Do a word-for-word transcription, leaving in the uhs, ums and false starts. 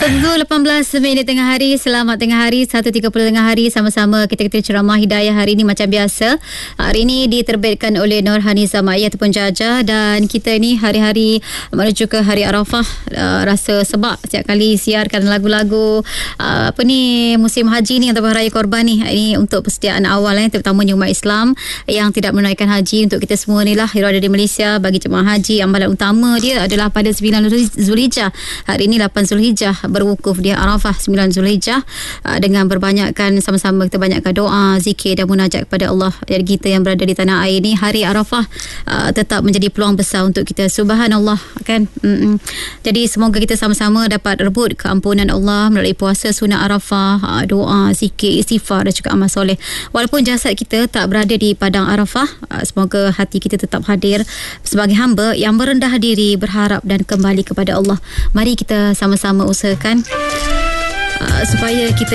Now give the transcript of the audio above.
Pukul lapan belas minit tengah hari. Selamat tengah hari, satu tiga puluh tengah hari. Sama-sama kita kita ceramah hidayah hari ini macam biasa. Hari ini diterbitkan oleh Nur Haniza Mai ataupun Jaja. Dan kita ni hari-hari menuju ke hari Arafah. uh, Rasa sebab setiap kali siarkan lagu-lagu uh, apa ni, musim haji ni ataupun Raya Korban ni. Ini untuk persediaan awal eh, terutamanya umat Islam yang tidak menunaikan haji. Untuk kita semua ni lah yang ada di Malaysia, bagi jemaah haji, amalan utama dia adalah pada sembilan Zulhijjah. Hari ini lapan Zulhijjah, berwukuf di Arafah sembilan Zulhijjah, uh, dengan berbanyakkan sama-sama kita banyakkan doa, zikir dan munajat kepada Allah. Jadi kita yang berada di tanah air ni, hari Arafah uh, tetap menjadi peluang besar untuk kita. Subhanallah kan. Mm-mm. Jadi semoga kita sama-sama dapat rebut keampunan Allah melalui puasa sunat Arafah, uh, doa, zikir, istighfar dan juga amal soleh. Walaupun jasad kita tak berada di padang Arafah, uh, semoga hati kita tetap hadir sebagai hamba yang merendah diri, berharap dan kembali kepada Allah. Mari kita sama-sama usahakan uh, supaya kita